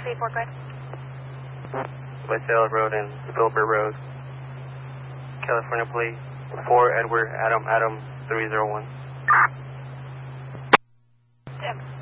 384, go ahead. West Taylor Road and Filbert Road. California Police, 4 Edward Adam 301. Jim.